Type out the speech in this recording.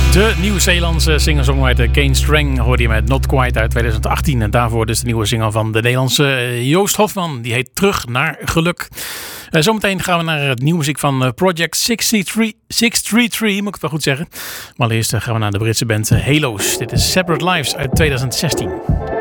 De Nieuw-Zeelandse singer-songwriter Kane Strang hoorde je met Not Quite uit 2018. En daarvoor dus de nieuwe single van de Nederlandse Joost Hofman. Die heet Terug naar Geluk. Zometeen gaan we naar het nieuwe muziek van Project 633, moet ik het wel goed zeggen. Maar eerst gaan we naar de Britse band Halos. Dit is Separate Lives uit 2016.